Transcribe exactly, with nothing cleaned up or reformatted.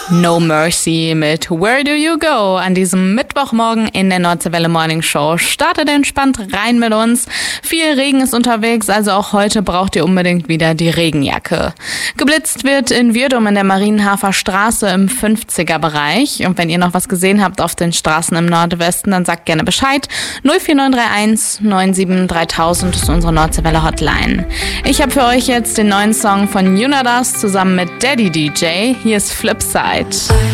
No Mercy mit Where Do You Go an diesem Mittwochmorgen in der Nordseewelle Morning Show. Startet entspannt rein mit uns. Viel Regen ist unterwegs, also auch heute braucht ihr unbedingt wieder die Regenjacke. Geblitzt wird in Virdum in der Marienhafer Straße im fünfziger Bereich. Und wenn ihr noch was gesehen habt auf den Straßen im Nordwesten, dann sagt gerne Bescheid. null vier neun drei eins neun sieben dreitausend ist unsere Nordseewelle Hotline. Ich habe für euch jetzt den neuen Song von Yunadas zusammen mit Daddy D J. Hier ist Flipside.